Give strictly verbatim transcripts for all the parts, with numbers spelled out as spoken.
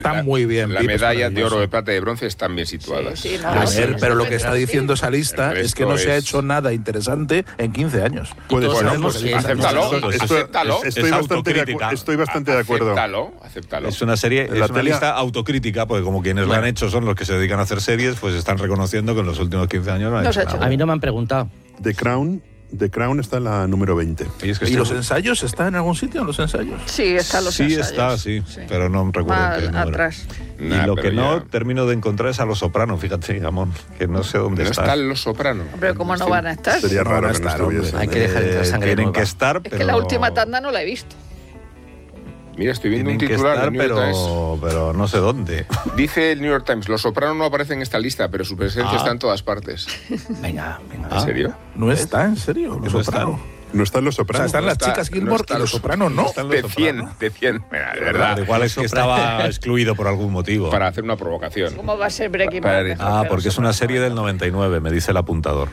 Están la, muy bien. La medalla de oro, de plata y de bronce están bien situadas. Sí, sí, no, A sí, ver, sí, pero sí, lo que está diciendo esa lista es que no se ha es... hecho nada interesante en quince años. Puede bueno, ser. pues, Porque acéptalo, esto, esto, acéptalo. Estoy, Es bastante de, autocrítica. estoy bastante de acuerdo. Acéptalo, acéptalo. Es una serie, La es una tele- lista autocrítica, porque como quienes Bueno. la han hecho son los que se dedican a hacer series, pues están reconociendo que en los últimos quince años no han No hecho se ha hecho nada. A mí no me han preguntado. The Crown, The Crown está en la número veinte. Y, es que ¿Y este- los ensayos están en algún sitio? ¿Los ensayos? Sí, están los sí ensayos. está, sí, Sí. pero no recuerdo Más qué número. atrás. Y Nah, lo pero que no ya- termino de encontrar es a Los Soprano, fíjate, Gamón, que no sé dónde No está. están Los Soprano. Pero ¿cómo no van a estar? Sería No raro van a que no estar, hombre. estuviese. Hay que dejar entrar Eh, sangre tienen nueva. que estar, Es pero... que la última tanda no la he visto. Mira, estoy viendo Tienen un que titular estar, del New York Times. pero, pero no sé dónde. Dice el New York Times, Los Soprano no aparecen en esta lista, pero su presencia Ah. está en todas partes. Venga, venga. ¿En serio? No está, en serio. Los No Soprano. están. No están Los O sea, Sopranos. están No las está- chicas no Gilmore está y los los- Sopranos, ¿no? están Los De cien, Soprano. de cien. Mira, de verdad. Igual es que estaba excluido por algún motivo. Para hacer una provocación. ¿Cómo va a ser Breaking Para- Bad? mejor Ah, que porque los es una Sopranos? serie del noventa y nueve, me dice el apuntador.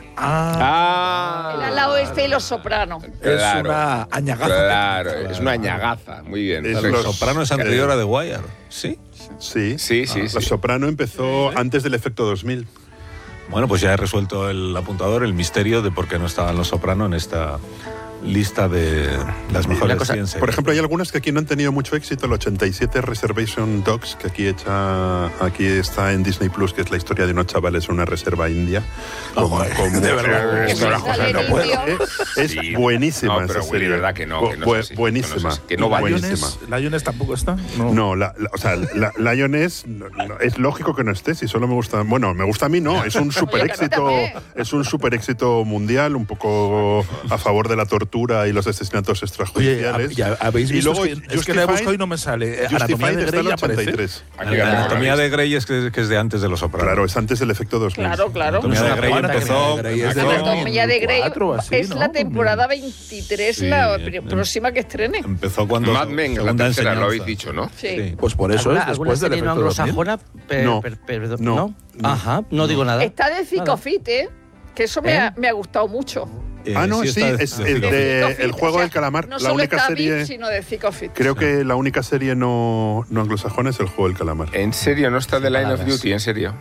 Ah, Ah. El ala oeste y los Sopranos. es Claro. una añagaza. Claro, es una añagaza. Muy bien. Es Perfecto. los- Los Soprano es anterior a The Wire, ¿sí? Sí. Sí, sí, Los sí. Soprano empezó antes del efecto dos mil. Bueno, pues ya he resuelto el apuntador, el misterio de por qué no estaban Los Soprano en esta lista de las mejores cosa- cien series. Por ejemplo, hay algunas que aquí no han tenido mucho éxito. El ochenta y siete Reservation Dogs, que aquí, hecha, aquí está en Disney Plus, que es la historia de unos chavales en una reserva india. Como- como- de verdad. Esto de las Sale cosas no el puedo. indio. Es Sí. buenísima No, pero esa Willy, serie. verdad que no, que no Bu- es así, buenísima. que no es así, que no va. buenísima. Lioness, Lioness tampoco está. No. No, la, la- o sea, la, Lioness no, no, es lógico que no esté, si solo me gusta. Bueno, me gusta a mí, no. Es un super que a mí éxito. también. Es un super éxito mundial, un poco a favor de la tortura y los asesinatos Oye, extrajudiciales. ya habéis Y visto luego es que, es que la he Justified- buscado y no me sale. Anatomía Justified de está en Grey el aparece. ochenta y tres. Aquí La la tengo anatomía la de Grey es que, que es de antes de Los Soprano. Claro, es antes del efecto dos mil. Claro, claro. Anatomía de Grey Anatomía empezó... de Grey es de empezó- Anatomía de Grey dos mil cuatro o así, es ¿no? la temporada veintitrés, Sí, la em- pr- próxima que estrene. Empezó cuando... Mad Men, la segunda tercera, lo enseñanza. habéis dicho, ¿no? Sí. Sí. Pues por eso ¿Alguna, es alguna después del serie no efecto dos mil. anglosajona? Per- No. per- perdón, No. ¿no? No. Ajá, no digo nada. Está de Nada. Cicofite, que eso me, ¿Eh? ha, me ha gustado mucho. Eh, Ah, no, sí, está es de- el de- de Cicofite, El juego o sea, del calamar. No La solo única está serie. Vic, sino de Cicofite. Creo que la única serie no, no anglosajona es El juego del calamar. ¿En serio no está The Line of palabras. Duty? ¿En serio?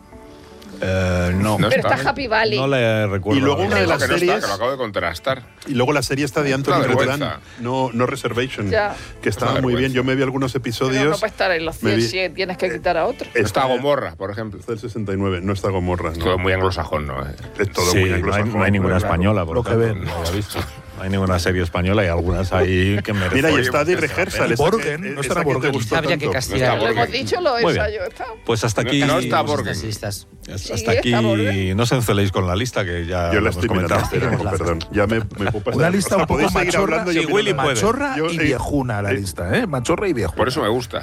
Eh, no. No Pero está. está Happy Valley. No le recuerdo. Y luego la una de verdad. las que no está, series- que lo acabo de contrastar. Y luego la serie está de Anthony Una Bourdain, vergüenza. no, no Reservation, Ya. que estaba Una muy bien. vergüenza. Yo me vi algunos Pero no episodios. puede estar en los me cien vi- si tienes que quitar a otro. No está Gomorra, por ejemplo. Está el sesenta y nueve, no está Gomorra. Todo No. muy anglosajón, ¿no? Eh. Es todo Sí, muy no hay, anglosajón. no hay ninguna claro. española, por Lo que ejemplo, ven. no había visto. No hay ninguna serie española y algunas ahí que merecen. Mira, y Oye, está de pues, rehearsal. y esa Borgen, que- no esa estará que te Borgen. gustó Habría que tanto. castigar. No Lo está hemos Borgen. dicho, lo Muy bien. ensayo. Está. Pues hasta aquí... No está Estas Borgen. listas. Hasta Sí, aquí está Borgen. no se enceléis con la lista que ya Yo lo la hemos estoy mirando comentado. entera, perdón. Ya me, me puedo pasar. Una lista O sea, un poco podéis seguir machorra, hablando, sí, yo Willy mirando. puede. machorra Yo, y eh, viejuna la eh, lista, ¿eh? Machorra y viejuna. Por eso me gusta.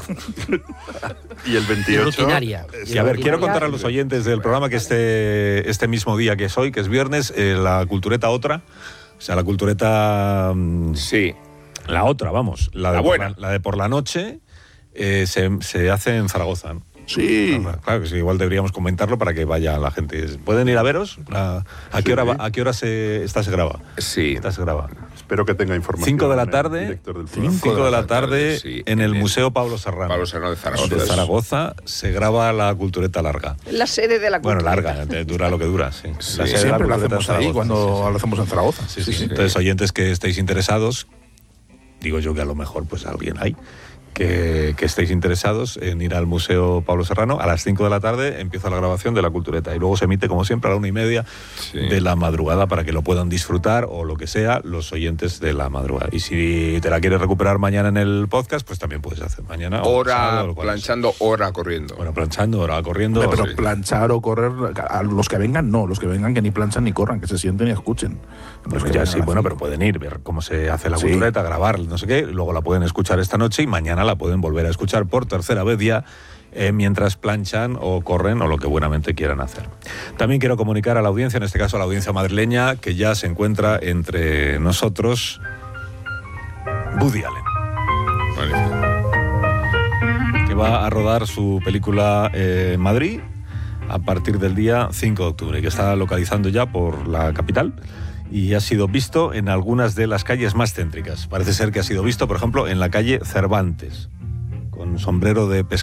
Y el Y veintiocho. rutinaria. Y a ver, quiero contar a los oyentes del programa que este, este mismo día que es hoy, que es viernes, eh, la cultureta otra, o sea, la cultureta... mm, Sí. La otra, vamos, la de, La por buena. la, la de por la noche, eh, se, se hace en Zaragoza, ¿no? Sí. Claro, claro que sí, igual deberíamos comentarlo para que vaya la gente. ¿Pueden ir a veros? ¿A, a qué Sí. hora, va- a qué hora se, esta se graba? Sí. Esta se graba. Espero que tenga información. Cinco de la el tarde, director del programa. cinco de la tarde sí, en el en el Museo Pablo Serrano. Pablo Serrano de Zaragoza. De Zaragoza se graba la cultureta larga. Es la sede de la Bueno, cultura. larga, eh, dura lo que dura, sí. Sí. La sede de la Siempre lo cultureta en hacemos ahí Zaragoza, cuando sí, sí. lo hacemos en Zaragoza. Sí, sí, sí. Entonces, oyentes que estéis interesados, digo yo que a lo mejor pues alguien hay, que, que estéis interesados en ir al Museo Pablo Serrano, a las cinco de la tarde empieza la grabación de la cultureta y luego se emite, como siempre, a la una y media Sí. de la madrugada para que lo puedan disfrutar o lo que sea los oyentes de la madrugada. Y si te la quieres recuperar mañana en el podcast, pues también puedes hacer mañana. o Hora sábado, o cuando planchando, hora corriendo. sea. Bueno, planchando, hora corriendo. Hombre, pero sí. planchar o correr, a los que vengan no, los que vengan que ni planchan ni corran, que se sienten y escuchen. Los Pues que ya vengan sí, a la bueno, cinco. pero pueden ir, ver cómo se hace la Sí. cultureta, grabar, no sé qué, luego la pueden escuchar esta noche y mañana la pueden volver a escuchar por tercera vez ya, eh, mientras planchan o corren o lo que buenamente quieran hacer. También quiero comunicar a la audiencia, en este caso a la audiencia madrileña, que ya se encuentra entre nosotros Woody Allen, Magnífico. que va a rodar su película eh, en Madrid a partir del día cinco de octubre, que está localizando ya por la capital y ha sido visto en algunas de las calles más céntricas. Parece ser que ha sido visto, por ejemplo, en la calle Cervantes, con sombrero de pescador.